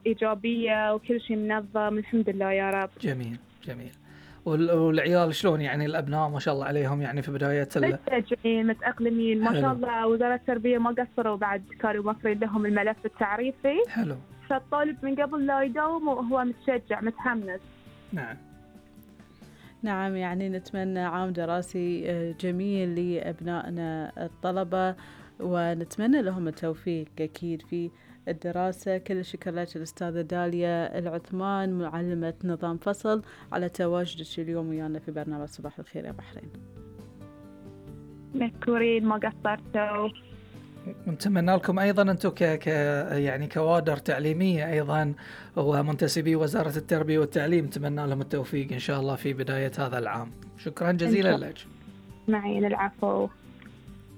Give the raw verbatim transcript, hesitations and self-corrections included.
إيجابية وكل شيء منظم الحمد لله يا رب. جميل جميل. والعيال شلون يعني الأبناء ما شاء الله عليهم يعني في بداية ال... متجهين متأقلمين ما شاء الله. وزارة التربية ما قصروا بعد، كانوا موفرين لهم الملف التعريفي. حلو. فالطالب من قبل لا يداوم وهو متشجع متحمس. نعم نعم. يعني نتمنى عام دراسي جميل لأبنائنا الطلبة ونتمنى لهم التوفيق أكيد في الدراسة. كل الشكر لك الأستاذة داليا العثمان معلمة نظام فصل على تواجدك اليوم ويانا في برنامج صباح الخير يا بحرين. مشكورين ما قصرتوا. نتمنى لكم أيضا أنتم ك... ك يعني كوادر تعليمية أيضا ومنتسبي وزارة التربية والتعليم، نتمنى لهم التوفيق إن شاء الله في بداية هذا العام. شكرا جزيلا لك. معين العفو.